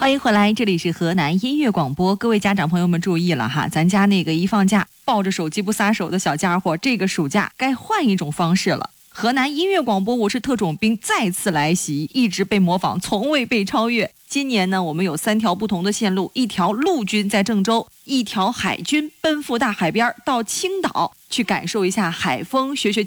欢迎回来，这里是河南音乐广播。各位家长朋友们注意了哈，咱家那个一放假抱着手机不撒手的小家伙，这个暑假该换一种方式了。河南音乐广播，我是特种兵再次来袭，一直被模仿，从未被超越。今年呢，我们有3条不同的线路，一条陆军在郑州，一条海军奔赴大海边到青岛去感受一下海风，学学